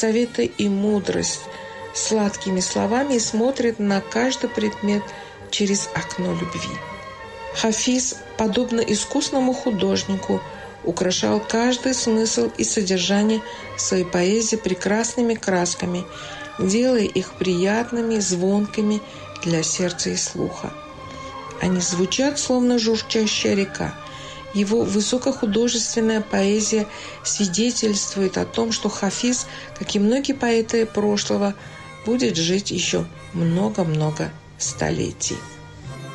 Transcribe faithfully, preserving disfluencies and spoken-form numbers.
советы и мудрость сладкими словами и смотрит на каждый предмет через окно любви. Хафиз, подобно искусному художнику, украшал каждый смысл и содержание своей поэзии прекрасными красками, делая их приятными, звонкими для сердца и слуха. Они звучат, словно журчащая река. Его высокохудожественная поэзия свидетельствует о том, что Хафиз, как и многие поэты прошлого, будет жить еще много-много столетий.